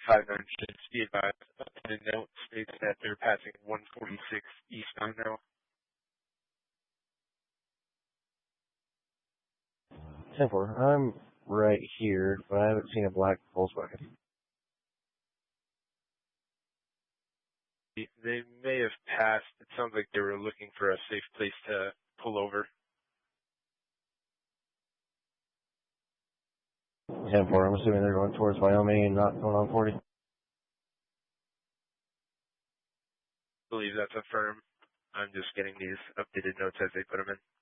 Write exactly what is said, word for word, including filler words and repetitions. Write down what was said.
five nine six, be advised, the note states that they're passing one forty-six eastbound now. ten four, I'm right here, but I haven't seen a black Volkswagen. They may have passed. It sounds like they were looking for a safe place to pull over. ten four, I'm assuming they're going towards Wyoming and not going on forty. I believe that's a firm. I'm just getting these updated notes as they put them in.